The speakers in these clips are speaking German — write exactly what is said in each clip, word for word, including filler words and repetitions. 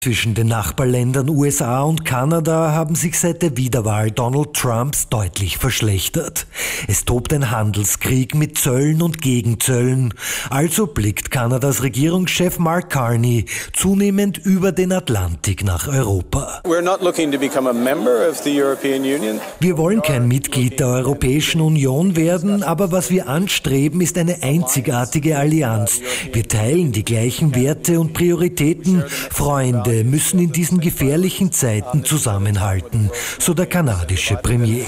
Zwischen den Nachbarländern U S A und Kanada haben sich seit der Wiederwahl Donald Trumps deutlich verschlechtert. Es tobt ein Handelskrieg mit Zöllen und Gegenzöllen. Also blickt Kanadas Regierungschef Mark Carney zunehmend über den Atlantik nach Europa. We're not looking to become a member of the European Union. Wir wollen kein Mitglied der Europäischen Union werden, aber was wir anstreben, ist eine einzigartige Allianz. Wir teilen die gleichen Werte und Prioritäten. Freunde müssen in diesen gefährlichen Zeiten zusammenhalten, so der kanadische Premier.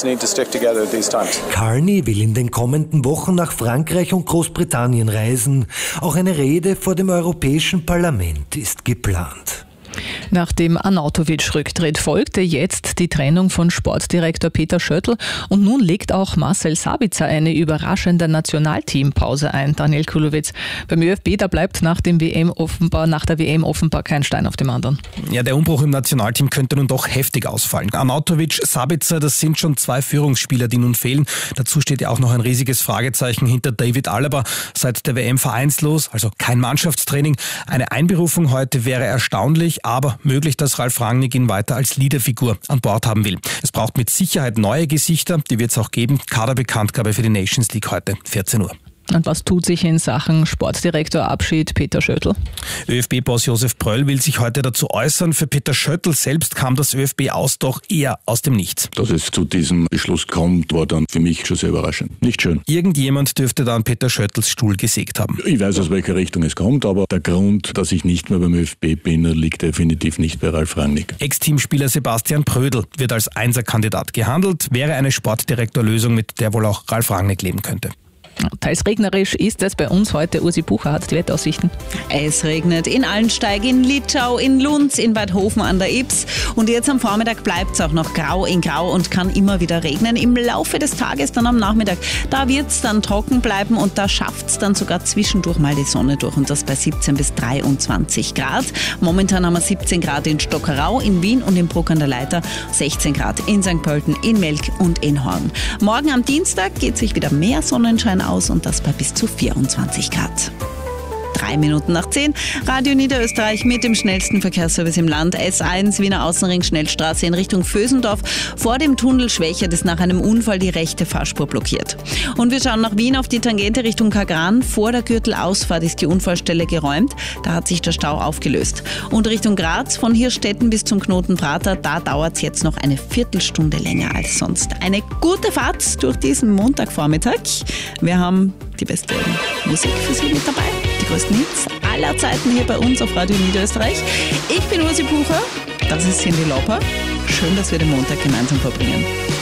Carney will in den kommenden Wochen nach Frankreich und Großbritannien reisen. Auch eine Rede vor dem Europäischen Parlament ist geplant. Nach dem Arnautovic-Rücktritt folgte jetzt die Trennung von Sportdirektor Peter Schöttl und nun legt auch Marcel Sabitzer eine überraschende Nationalteampause ein. Daniel Kulowitz, beim ÖFB, da bleibt nach, dem W M offenbar, nach der W M offenbar kein Stein auf dem anderen. Ja, der Umbruch im Nationalteam könnte nun doch heftig ausfallen. Arnautovic, Sabitzer, das sind schon zwei Führungsspieler, die nun fehlen. Dazu steht ja auch noch ein riesiges Fragezeichen hinter David Alaba, seit der W M vereinslos, also kein Mannschaftstraining. Eine Einberufung heute wäre erstaunlich, aber möglich, dass Ralf Rangnick ihn weiter als Leaderfigur an Bord haben will. Es braucht mit Sicherheit neue Gesichter, die wird es auch geben. Kaderbekanntgabe für die Nations League heute, vierzehn Uhr. Und was tut sich in Sachen Sportdirektorabschied Peter Schöttl? ÖFB-Boss Josef Pröll will sich heute dazu äußern. Für Peter Schöttl selbst kam das ÖFB-Aus doch eher aus dem Nichts. Dass es zu diesem Beschluss kommt, war dann für mich schon sehr überraschend. Nicht schön. Irgendjemand dürfte dann Peter Schöttls Stuhl gesägt haben. Ich weiß, aus welcher Richtung es kommt, aber der Grund, dass ich nicht mehr beim ÖFB bin, liegt definitiv nicht bei Ralf Rangnick. Ex-Teamspieler Sebastian Prödl wird als Einserkandidat gehandelt, wäre eine Sportdirektorlösung, mit der wohl auch Ralf Rangnick leben könnte. Teils regnerisch ist es bei uns heute. Ursi Bucher hat die Wetteraussichten. Es regnet in Allensteig, in Litschau, in Lunz, in Weidhofen an der Ybbs. Und jetzt am Vormittag bleibt es auch noch grau in grau und kann immer wieder regnen. Im Laufe des Tages dann am Nachmittag, da wird es dann trocken bleiben und da schafft es dann sogar zwischendurch mal die Sonne durch. Und das bei siebzehn bis dreiundzwanzig Grad. Momentan haben wir siebzehn Grad in Stockerau, in Wien und in Bruck an der Leiter. sechzehn Grad in Sankt Pölten, in Melk und in Horn. Morgen am Dienstag geht sich wieder mehr Sonnenschein aus und das bei bis zu vierundzwanzig Grad. Drei Minuten nach zehn, Radio Niederösterreich mit dem schnellsten Verkehrsservice im Land. S eins Wiener Außenring Schnellstraße in Richtung Vösendorf. Vor dem Tunnel Schwächert ist nach einem Unfall die rechte Fahrspur blockiert. Und wir schauen nach Wien auf die Tangente Richtung Kagran. Vor der Gürtelausfahrt ist die Unfallstelle geräumt. Da hat sich der Stau aufgelöst. Und Richtung Graz von Hirstetten bis zum Knoten Prater, da dauert es jetzt noch eine Viertelstunde länger als sonst. Eine gute Fahrt durch diesen Montagvormittag. Wir haben die beste Musik für Sie mit dabei. Die größten Hits aller Zeiten hier bei uns auf Radio Niederösterreich. Ich bin Ursi Bucher, das ist Cyndi Lauper. Schön, dass wir den Montag gemeinsam verbringen.